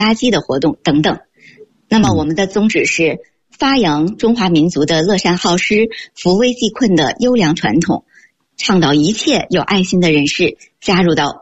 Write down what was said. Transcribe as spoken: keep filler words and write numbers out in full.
垃圾的活动等等。那么我们的宗旨是发扬中华民族的乐善好施、扶危济困的优良传统，倡导一切有爱心的人士加入到